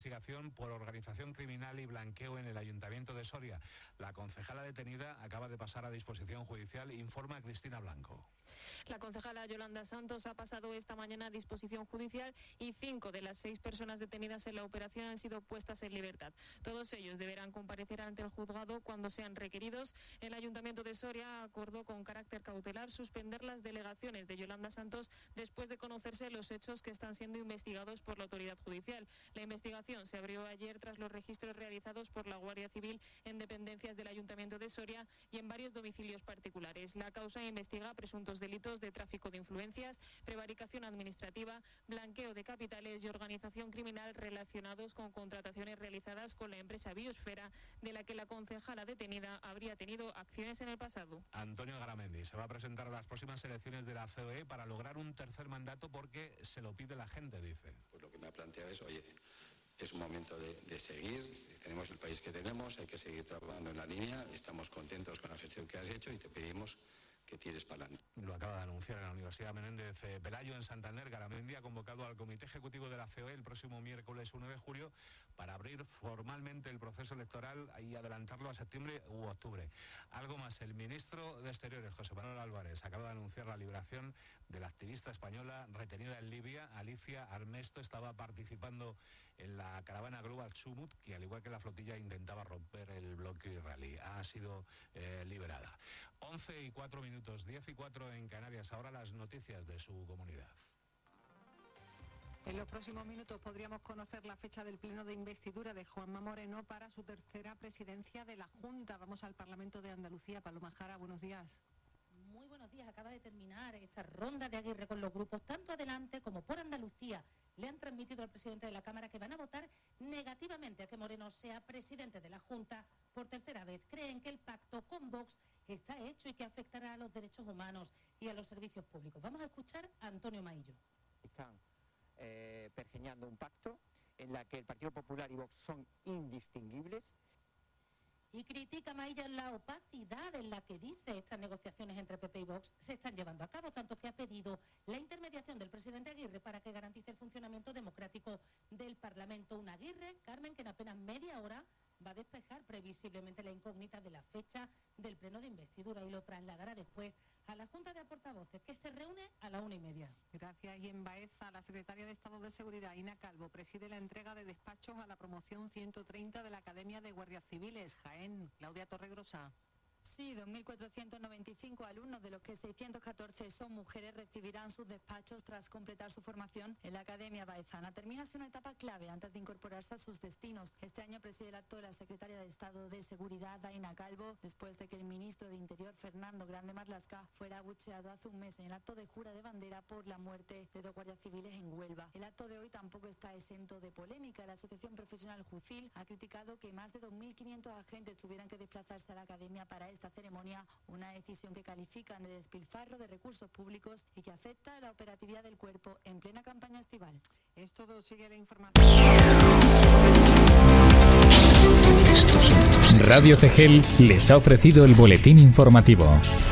Investigación por organización criminal y blanqueo en el Ayuntamiento de Soria. La concejala detenida acaba de pasar a disposición judicial, informa Cristina Blanco. La concejala Yolanda Santos ha pasado esta mañana a disposición judicial y 5 de las 6 personas detenidas en la operación han sido puestas en libertad. Todos ellos deberán comparecer ante el juzgado cuando sean requeridos. El Ayuntamiento de Soria acordó con carácter cautelar suspender las delegaciones de Yolanda Santos después de conocerse los hechos que están siendo investigados por la autoridad judicial. La investigación se abrió ayer tras los registros realizados por la Guardia Civil en dependencias del Ayuntamiento de Soria y en varios domicilios particulares. La causa investiga presuntos delitos de tráfico de influencias, prevaricación administrativa, blanqueo de capitales y organización criminal relacionados con contrataciones realizadas con la empresa Biosfera, de la que la concejala detenida habría tenido acciones en el pasado. Antonio Garamendi se va a presentar a las próximas elecciones de la COE para lograr un tercer mandato porque se lo pide la gente, dice. Pues lo que me ha planteado es, oye, es un momento de seguir, tenemos el país que tenemos, hay que seguir trabajando en la línea, estamos contentos con la gestión que has hecho y te pedimos que tires para adelante. Lo acaba de anunciar en la Universidad Menéndez Pelayo en Santander. Garamendi ha convocado al Comité Ejecutivo de la COE el próximo miércoles 1 de julio para abrir formalmente el proceso electoral y adelantarlo a septiembre u octubre. Algo más, el ministro de Exteriores, José Manuel Álvarez, acaba de anunciar la liberación de la activista española retenida en Libia. Alicia Armesto estaba participando en la caravana Global Sumut, que al igual que la flotilla intentaba romper el bloqueo israelí. Ha sido liberada. 11:04, 10:04 en Canarias. Ahora las noticias de su comunidad. En los próximos minutos podríamos conocer la fecha del pleno de investidura de Juanma Moreno para su tercera presidencia de la Junta. Vamos al Parlamento de Andalucía. Paloma Jara, buenos días. Muy buenos días. Acaba de terminar esta ronda de Aguirre con los grupos, tanto adelante como por Andalucía. Le han transmitido al presidente de la Cámara que van a votar negativamente a que Moreno sea presidente de la Junta por tercera vez. Creen que el pacto con Vox está hecho y que afectará a los derechos humanos y a los servicios públicos. Vamos a escuchar a Antonio Maillo. Están pergeñando un pacto en la que el Partido Popular y Vox son indistinguibles. Y critica Mailla la opacidad en la que dice estas negociaciones entre PP y Vox se están llevando a cabo, tanto que ha pedido la intermediación del presidente Aguirre para que garantice el funcionamiento democrático del Parlamento. Un Aguirre, Carmen, que en apenas media hora va a despejar previsiblemente la incógnita de la fecha del pleno de investidura y lo trasladará después a la Junta de Portavoces, que se reúne a la 1:30. Gracias. Y en Baeza, la secretaria de Estado de Seguridad, Ina Calvo, preside la entrega de despachos a la promoción 130 de la Academia de Guardias Civiles. Jaén, Claudia Torregrosa. Sí, 2.495 alumnos, de los que 614 son mujeres, recibirán sus despachos tras completar su formación en la Academia Baezana. Termina así una etapa clave antes de incorporarse a sus destinos. Este año preside el acto la secretaria de Estado de Seguridad, Aina Calvo, después de que el ministro de Interior, Fernando Grande Marlaska, fuera abucheado hace un mes en el acto de jura de bandera por la muerte de 2 guardias civiles en Huelva. El acto de hoy tampoco está exento de polémica. La Asociación Profesional Jucil ha criticado que más de 2.500 agentes tuvieran que desplazarse a la Academia para esta ceremonia, una decisión que califican de despilfarro de recursos públicos y que afecta a la operatividad del cuerpo en plena campaña estival. Es todo, sigue la información. Radio Cegel les ha ofrecido el boletín informativo.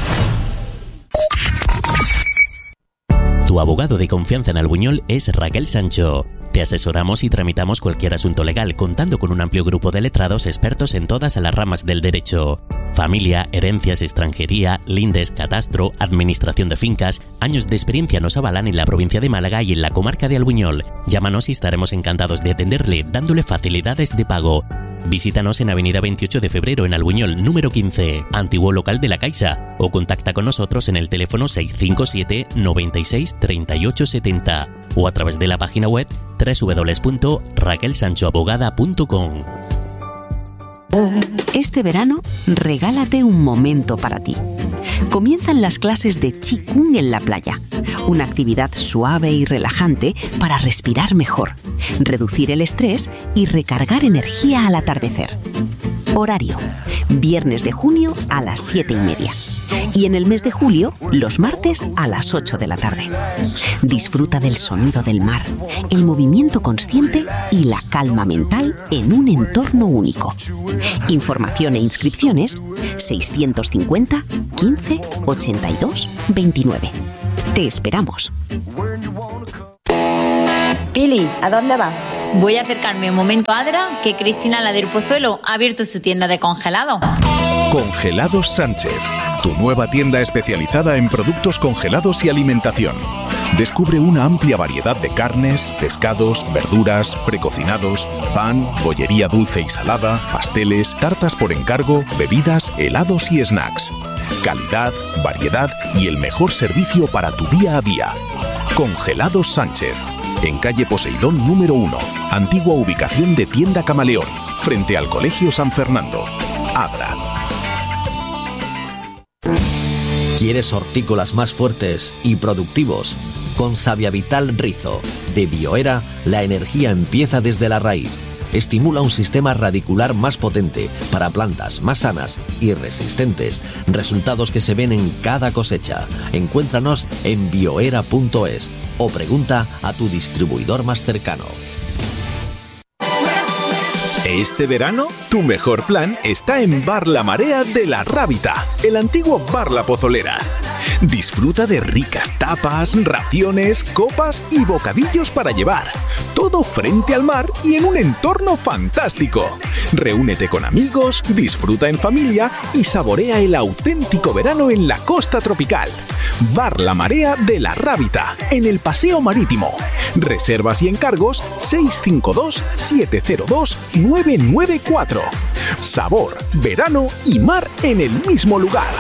Tu abogado de confianza en Albuñol es Raquel Sancho. Te asesoramos y tramitamos cualquier asunto legal, contando con un amplio grupo de letrados expertos en todas las ramas del derecho. Familia, herencias, extranjería, lindes, catastro, administración de fincas. Años de experiencia nos avalan en la provincia de Málaga y en la comarca de Albuñol. Llámanos y estaremos encantados de atenderle, dándole facilidades de pago. Visítanos en Avenida 28 de Febrero en Albuñol, número 15, antiguo local de la Caixa, o contacta con nosotros en el teléfono 657 96 38 70 o a través de la página web www.raquelsanchoabogada.com. Este verano, regálate un momento para ti. Comienzan las clases de Qigong en la playa, una actividad suave y relajante para respirar mejor, reducir el estrés y recargar energía al atardecer. Horario: viernes de junio a las 7:30 y en el mes de julio, los martes a las 8 de la tarde. Disfruta del sonido del mar, el movimiento consciente y la calma mental en un entorno único. Información e inscripciones 650 15 82 29. Te esperamos. Pili, ¿a dónde vas? Voy a acercarme un momento a Adra, que Cristina, la del Pozuelo, ha abierto su tienda de congelados. Congelados Sánchez, tu nueva tienda especializada en productos congelados y alimentación. Descubre una amplia variedad de carnes, pescados, verduras, precocinados, pan, bollería dulce y salada, pasteles, tartas por encargo, bebidas, helados y snacks. Calidad, variedad y el mejor servicio para tu día a día. Congelados Sánchez, en calle Poseidón número 1, antigua ubicación de Tienda Camaleón, frente al Colegio San Fernando. Adra. ¿Quieres hortícolas más fuertes y productivos? Con Saviavital Rizo, de Bioera, la energía empieza desde la raíz. Estimula un sistema radicular más potente para plantas más sanas y resistentes. Resultados que se ven en cada cosecha. Encuéntranos en bioera.es o pregunta a tu distribuidor más cercano. Este verano, tu mejor plan está en Bar La Marea de La Rábita, el antiguo Bar La Pozolera. Disfruta de ricas tapas, raciones, copas y bocadillos para llevar. Todo frente al mar y en un entorno fantástico. Reúnete con amigos, disfruta en familia y saborea el auténtico verano en la costa tropical. Bar La Marea de La Rábita, en el Paseo Marítimo. Reservas y encargos 652-702-994. Sabor, verano y mar en el mismo lugar.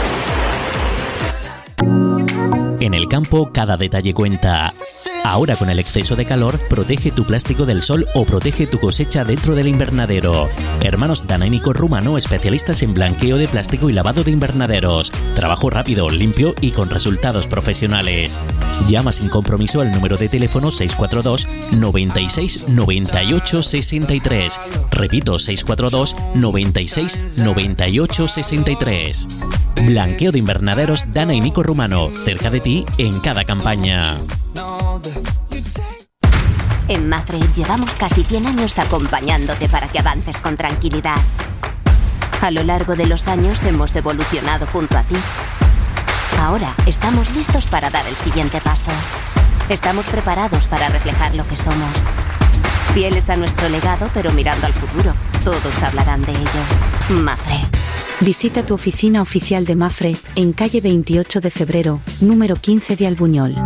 En el campo, cada detalle cuenta. Ahora, con el exceso de calor, protege tu plástico del sol o protege tu cosecha dentro del invernadero. Hermanos Dana y Nico Rumano, especialistas en blanqueo de plástico y lavado de invernaderos. Trabajo rápido, limpio y con resultados profesionales. Llama sin compromiso al número de teléfono 642 96 98 63. Repito, 642 96 98 63. Blanqueo de invernaderos Dana y Nico Rumano, cerca de ti en cada campaña. En Mafre llevamos casi 100 años acompañándote para que avances con tranquilidad. A lo largo de los años hemos evolucionado junto a ti. Ahora estamos listos para dar el siguiente paso. Estamos preparados para reflejar lo que somos. Fieles a nuestro legado, pero mirando al futuro. Todos hablarán de ello. Mafre. Visita tu oficina oficial de Mafre en calle 28 de febrero, número 15 de Albuñol.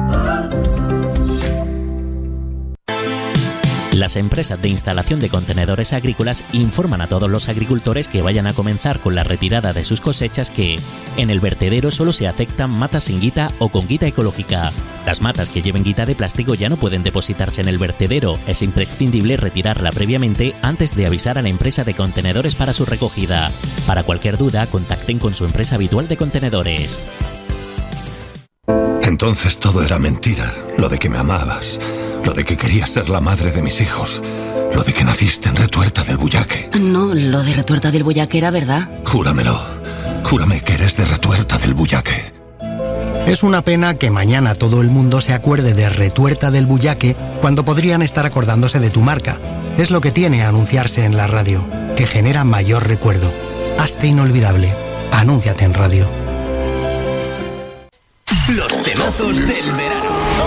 Las empresas de instalación de contenedores agrícolas informan a todos los agricultores que vayan a comenzar con la retirada de sus cosechas que en el vertedero solo se aceptan matas sin guita o con guita ecológica. Las matas que lleven guita de plástico ya no pueden depositarse en el vertedero. Es imprescindible retirarla previamente antes de avisar a la empresa de contenedores para su recogida. Para cualquier duda, contacten con su empresa habitual de contenedores. Entonces todo era mentira. Lo de que me amabas, lo de que querías ser la madre de mis hijos, lo de que naciste en Retuerta del Bullaque. No, lo de Retuerta del Bullaque era verdad. Júramelo. Júrame que eres de Retuerta del Bullaque. Es una pena que mañana todo el mundo se acuerde de Retuerta del Bullaque cuando podrían estar acordándose de tu marca. Es lo que tiene anunciarse en la radio, que genera mayor recuerdo. Hazte inolvidable. Anúnciate en radio. Los temazos del verano.